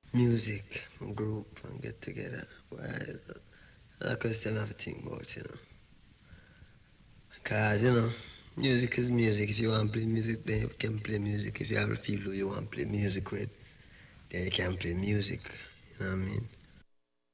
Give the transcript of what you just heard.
music group and get together. Well, that's a question I have to think about, Because, music is music. If you want to play music, then you can play music. If you have people who you want to play music with, then you can play music. You know what I mean?